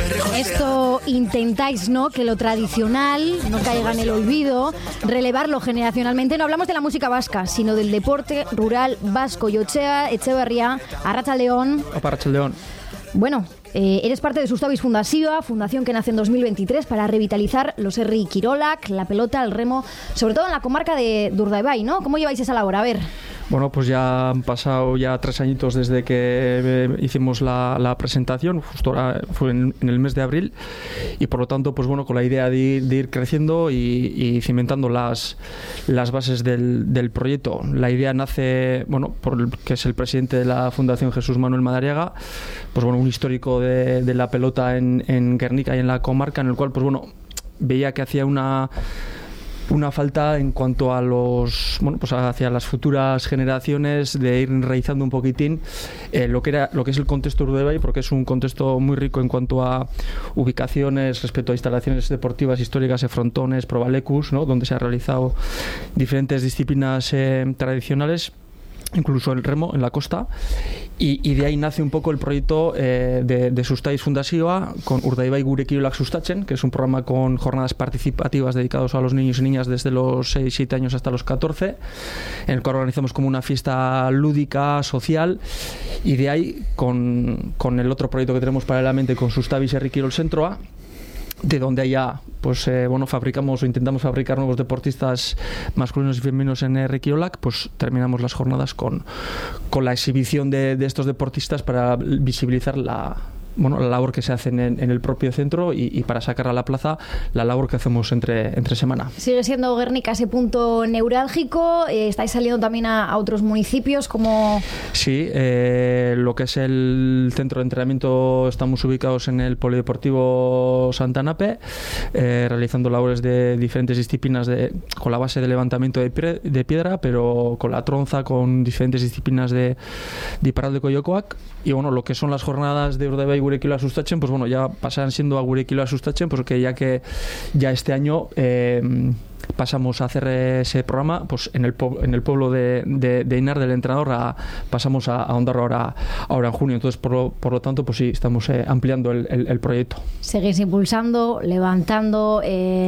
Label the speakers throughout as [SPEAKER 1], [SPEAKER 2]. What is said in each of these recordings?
[SPEAKER 1] Esto intentáis, ¿no? Que lo tradicional no caiga en el olvido, relevarlo generacionalmente. No hablamos de la música vasca, sino del deporte rural vasco. Yochea Etxeberria, Arratsaldeon.
[SPEAKER 2] Opa, Arratsaldeon.
[SPEAKER 1] Bueno, eres parte de Sustavis Fundazioa, fundación que nace en 2023 para revitalizar los herri kirolak, la pelota, el remo, sobre todo en la comarca de Urdaibai, ¿no? ¿Cómo lleváis esa labor? A ver.
[SPEAKER 2] Bueno, pues ya han pasado ya 3 añitos desde que hicimos la presentación, justo ahora fue en el mes de abril, y por lo tanto, pues bueno, con la idea de ir creciendo y cimentando las bases del proyecto. La idea nace, bueno, por el que es el presidente de la Fundación, Jesús Manuel Madariaga, pues bueno, un histórico de la pelota en Guernica y en la comarca, en el cual, pues bueno, veía que hacía una falta en cuanto a pues hacia las futuras generaciones, de ir enraizando un poquitín lo que es el contexto de Urdaibai, porque es un contexto muy rico en cuanto a ubicaciones respecto a instalaciones deportivas históricas, frontones, probalecus, ¿no? Donde se han realizado diferentes disciplinas tradicionales, incluso el remo en la costa, y de ahí nace un poco el proyecto de Sustavis Fundazioa con Urdaibai Gure Kirolak Sustatzen, que es un programa con jornadas participativas dedicados a los niños y niñas desde los 6-7 años hasta los 14, en el cual organizamos como una fiesta lúdica, social, y de ahí con el otro proyecto que tenemos paralelamente con Sustavis Herri Kirol Zentroa, de donde allá pues fabricamos o intentamos fabricar nuevos deportistas masculinos y femeninos en herri kirolak. Pues terminamos las jornadas con la exhibición de estos deportistas para visibilizar la labor que se hace en el propio centro y para sacar a la plaza la labor que hacemos entre semana.
[SPEAKER 1] Sigue siendo Guernica ese punto neurálgico. Estáis saliendo también a otros municipios como...
[SPEAKER 2] Sí, lo que es el centro de entrenamiento, estamos ubicados en el Polideportivo Santanape, realizando labores de diferentes disciplinas con la base de levantamiento de piedra, pero con la tronza, con diferentes disciplinas de Iparralde de Coyocoac. Y bueno, lo que son las jornadas de Urdaibai Gure Kirolak Sustatzen, pues bueno, ya pasarán siendo a Gure Kirolak Sustatzen, porque ya este año pasamos a hacer ese programa pues en el pueblo de Inar, del entrenador, pasamos a Ondarro ahora en junio. Entonces, por lo tanto, pues sí, estamos ampliando el proyecto.
[SPEAKER 1] Seguís impulsando, levantando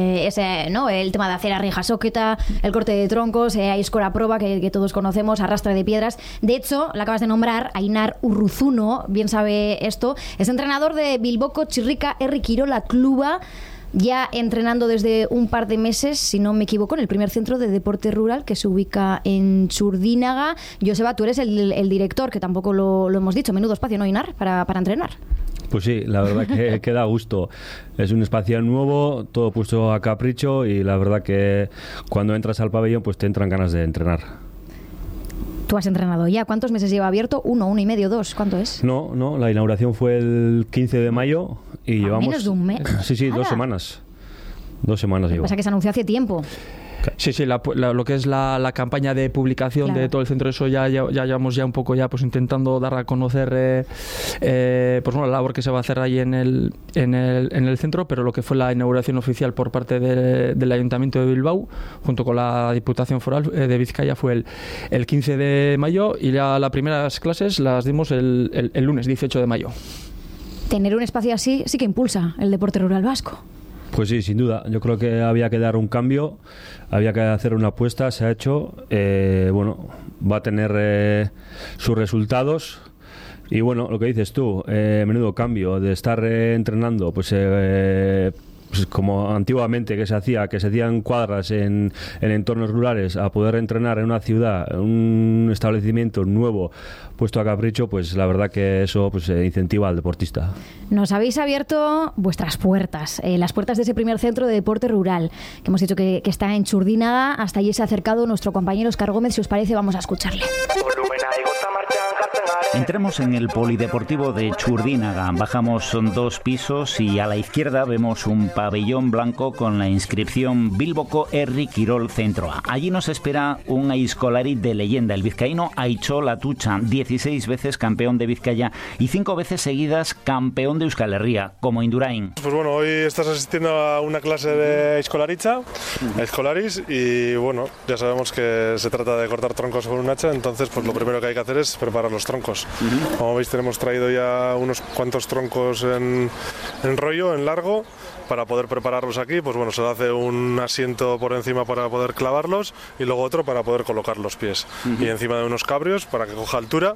[SPEAKER 1] el tema de hacer arrija soqueta, el corte de troncos, hay escora proba que todos conocemos, arrastre de piedras. De hecho, la acabas de nombrar, Ainar Urruzuno, bien sabe esto, es entrenador de Bilboko Txirrika Herri Kirolak Kluba, ya entrenando desde un par de meses, si no me equivoco, en el primer centro de deporte rural que se ubica en Txurdínaga. Joseba, tú eres el director, que tampoco lo hemos dicho. Menudo espacio, ¿no, Inar, para entrenar?
[SPEAKER 3] Pues sí, la verdad que da gusto. Es un espacio nuevo, todo puesto a capricho, y la verdad que cuando entras al pabellón pues te entran ganas de entrenar.
[SPEAKER 1] ¿Tú has entrenado ya? ¿Cuántos meses lleva abierto? ¿1, 1 y medio, 2? ¿Cuánto es?
[SPEAKER 3] No, la inauguración fue el 15 de mayo y llevamos...
[SPEAKER 1] ¿Menos de un mes?
[SPEAKER 3] Sí, 2 semanas. 2 semanas llevo.
[SPEAKER 1] Pasa que se anunció hace tiempo.
[SPEAKER 2] Sí, lo que es la campaña de publicación, claro, de todo el centro, eso ya llevamos un poco pues intentando dar a conocer pues la labor que se va a hacer ahí en el centro, pero lo que fue la inauguración oficial por parte del Ayuntamiento de Bilbao junto con la Diputación Foral de Vizcaya fue el 15 de mayo, y ya las primeras clases las dimos el lunes 18 de mayo.
[SPEAKER 1] Tener un espacio así sí que impulsa el deporte rural vasco.
[SPEAKER 3] Pues sí, sin duda. Yo creo que había que dar un cambio, había que hacer una apuesta, se ha hecho. Va a tener sus resultados. Y bueno, lo que dices tú, menudo cambio de estar entrenando, pues como antiguamente que se hacían cuadras en entornos rurales, a poder entrenar en una ciudad, en un establecimiento nuevo puesto a capricho, pues la verdad que eso pues incentiva al deportista.
[SPEAKER 1] Nos habéis abierto vuestras puertas, las puertas de ese primer centro de deporte rural, que hemos dicho que está en Txurdínaga. Hasta allí se ha acercado nuestro compañero Óscar Gómez. Si os parece, vamos a escucharle.
[SPEAKER 4] Entramos en el polideportivo de Txurdínaga, bajamos 2 pisos y a la izquierda vemos un pabellón blanco con la inscripción Bilboko Herri Kirol Zentroa. Allí nos espera un aizkolari de leyenda, el vizcaíno Aitzol Atutxa, 16 veces campeón de Vizcaya y 5 veces seguidas campeón de Euskal Herria, como Indurain.
[SPEAKER 5] Pues bueno, hoy estás asistiendo a una clase de aizkolaritza, aizkolaris, y bueno, ya sabemos que se trata de cortar troncos con un hacha, entonces pues lo primero que hay que hacer es preparar los troncos. kilómetros. Como veis, tenemos traído ya unos cuantos troncos en rollo, en largo, para poder prepararlos aquí. Pues bueno, se le hace un asiento por encima para poder clavarlos y luego otro para poder colocar los pies. Y encima de unos cabrios para que coja altura.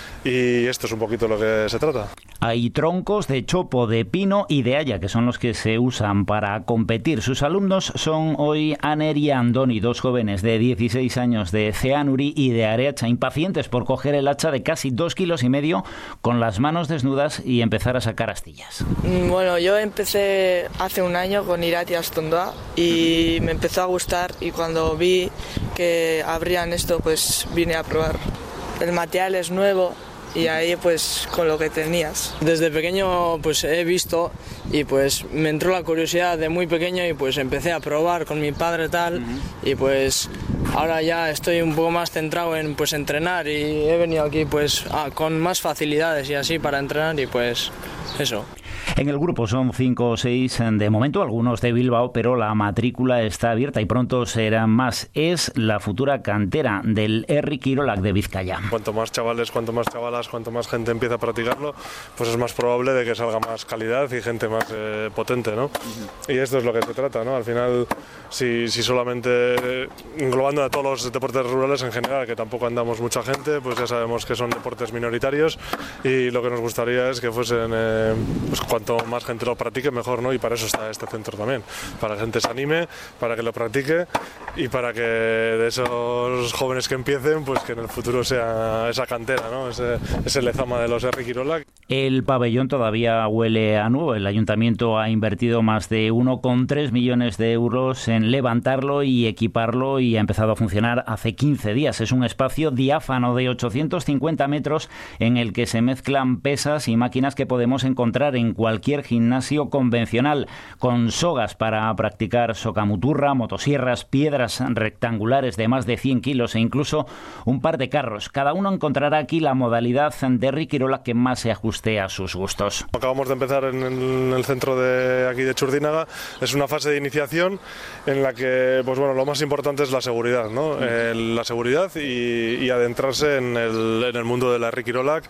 [SPEAKER 5] Y esto es un poquito lo que se trata.
[SPEAKER 4] Hay troncos de chopo, de pino y de haya, que son los que se usan para competir. Sus alumnos son hoy Aner y Andoni, dos jóvenes de 16 años de Ceanuri y de Areacha, impacientes por coger el hacha de casi 2,5 kilos con las manos desnudas y empezar a sacar astillas.
[SPEAKER 6] Bueno, yo empecé hace un año con Irati Astondoa y me empezó a gustar, y cuando vi que abrían esto, pues vine a probar. El material es nuevo y ahí pues con lo que tenías.
[SPEAKER 7] Desde pequeño pues he visto y pues me entró la curiosidad de muy pequeño y pues empecé a probar con mi padre tal y pues ahora ya estoy un poco más centrado en pues entrenar y he venido aquí pues con más facilidades y así para entrenar y pues eso.
[SPEAKER 4] En el grupo son 5 o 6 de momento, algunos de Bilbao, pero la matrícula está abierta y pronto serán más. Es la futura cantera del Herri Kirolak de Vizcaya.
[SPEAKER 5] Cuanto más chavales, cuanto más chavalas, cuanto más gente empieza a practicarlo, pues es más probable de que salga más calidad y gente más potente, ¿no? Y esto es lo que se trata, ¿no? Al final, si solamente englobando a todos los deportes rurales en general, que tampoco andamos mucha gente, pues ya sabemos que son deportes minoritarios y lo que nos gustaría es que fuesen pues cuanto más gente lo practique mejor, ¿no? Y para eso está este centro también, para que la gente se anime, para que lo practique y para que de esos jóvenes que empiecen, pues que en el futuro sea esa cantera, ¿no? Ese lezama de los Herri Kirolak.
[SPEAKER 4] El pabellón todavía huele a nuevo. El ayuntamiento ha invertido más de 1,3 millones de euros en levantarlo y equiparlo y ha empezado a funcionar hace 15 días. Es un espacio diáfano de 850 metros en el que se mezclan pesas y máquinas que podemos encontrar en cualquier gimnasio convencional, con sogas para practicar socamuturra, motosierras, piedras rectangulares de más de 100 kilos e incluso un par de carros. Cada uno encontrará aquí la modalidad de Herri Kirolak que más se ajuste a sus gustos.
[SPEAKER 5] Acabamos de empezar en el centro de aquí de Txurdinaga. Es una fase de iniciación en la que, pues bueno, lo más importante es la seguridad, ¿no? La seguridad y adentrarse en el mundo de la Herri Kirolak,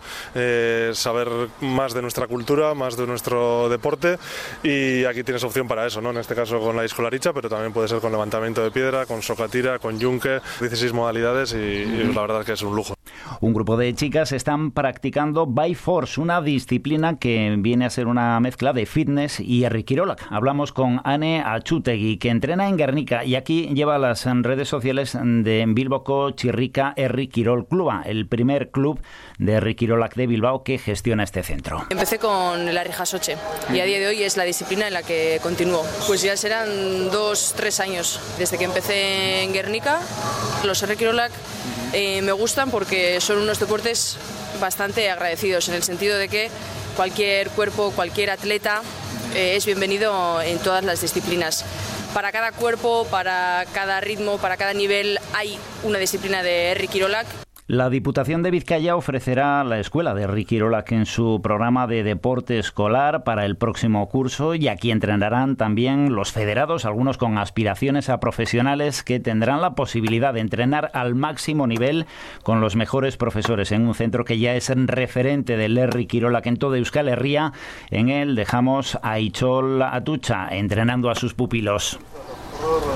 [SPEAKER 5] saber más de nuestra cultura, más de nuestro deporte, y aquí tienes opción para eso, ¿no? En este caso con la Iskolaritza, pero también puede ser con levantamiento de piedra, con socatira, con yunque, 16 modalidades y la verdad es que es un lujo.
[SPEAKER 4] Un grupo de chicas están practicando By Force, una disciplina que viene a ser una mezcla de fitness y Herri Kirolak. Hablamos con Ane Achutegui, que entrena en Guernica y aquí lleva las redes sociales de Bilboko Txirrika Herri Kirol Kluba, el primer club de Herri Kirolak de Bilbao que gestiona este centro.
[SPEAKER 8] Empecé con el Herri Jasoche y a día de hoy es la disciplina en la que continúo. Pues ya serán 2-3 años desde que empecé en Guernica. Los Herri Kirolak me gustan porque son unos deportes bastante agradecidos, en el sentido de que cualquier cuerpo, cualquier atleta es bienvenido en todas las disciplinas. Para cada cuerpo, para cada ritmo, para cada nivel hay una disciplina de Herri Kirolak.
[SPEAKER 4] La Diputación de Vizcaya ofrecerá la escuela de Herri Kirolak en su programa de deporte escolar para el próximo curso, y aquí entrenarán también los federados, algunos con aspiraciones a profesionales que tendrán la posibilidad de entrenar al máximo nivel con los mejores profesores en un centro que ya es referente del Herri Kirolak en toda Euskal Herria. En él dejamos a Ichol Atucha entrenando a sus pupilos.